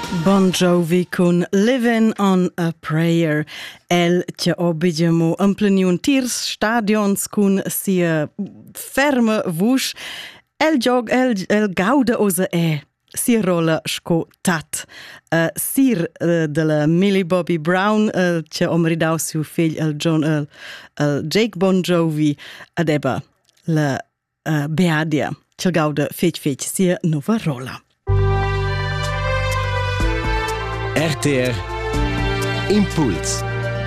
Bon Jovi con Living on a Prayer. El che obidiamo ampleniun tirs stadions con sia ferma vusch. El gauda osa sia rola sco tat. Sir della Millie Bobby Brown che omridau siu figl el Jake Bon Jovi adeba la Beadia che gauda fetg sia nova rola. RTR Impuls.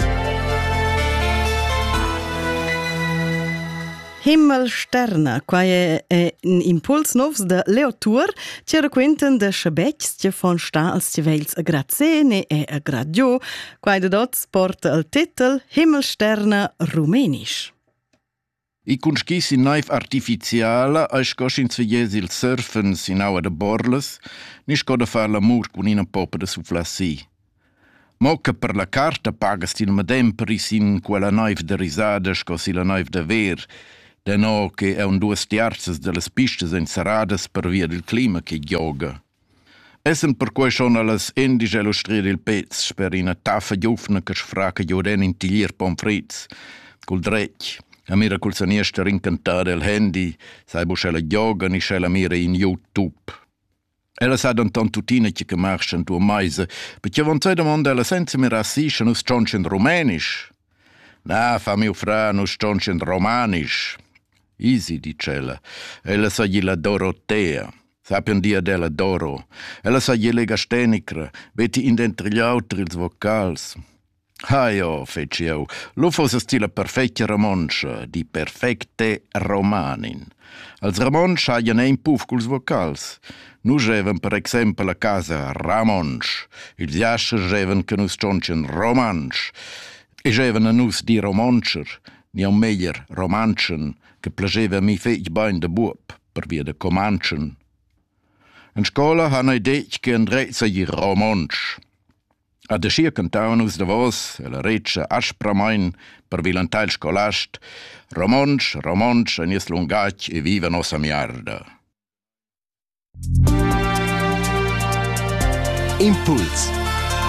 Himmelsterna, quai è un impuls novs de Leo Tour, ci racquentan de schabecs che fon sta als civels a Grazene e a Gradio, quai de dots porta il titel Himmelsterna Rumenisch. I conscis in naif artificiala a scosci in sveghies il surfen sin aua de borles, ni scoda far l'amur con una popa de suflassi. Mocca per la carta pagas il medem per sin quella naif de risada scossi la naif de ver, de no che è un duas tiarzas de las pistas ensarades per via del clima che gioga. Essen per quai schon alles endisch illustrir il pez per una taffa giufna che sfraca gioden in tiglier pomfrits, col drecch. A mira col saniesta rincantare il handy, sai bo scella gioga ni scella mira in YouTube. Ella sa dan tantutina che marschen tu meise, perché von zwei domanda ella senza mi rassisce nus stonchen romanisch. Na, fa mio fra nus stonchen romanisch. Easy, dicella. Ella sa gli la Dorotea. Sapian dia della Doro. Ella sa gli lega stenicra, veti in dentro gli altri ils vocals. Ah feci io, lo fosse stile perfecta romancia, di perfecte romanin. Als romansch haien ein puff culs vocals. Nus scheven per exempel a casa ramonsch, ils jasche scheven che nus stonchen romansch, e scheven a nus di romancher, ni au meglier romanchen, che plageva mi fech bain de buop, per via de comanchen. In scola han ei dec che andrezza gli romansch. A de schier cantavan us de vos, e la reccia aspramain per vilantail scolast, romansch, romansch, en is lungac e viva nosa miarda. Impuls.